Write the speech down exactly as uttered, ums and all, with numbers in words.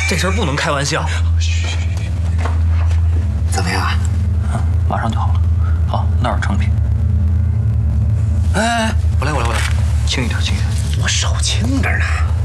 这事儿不能开玩笑。 嘘，怎么样啊？ 嗯，马上就好了。好，那儿成品。哎哎，我来，我来，我来，轻一点，轻一点。 我手轻着呢。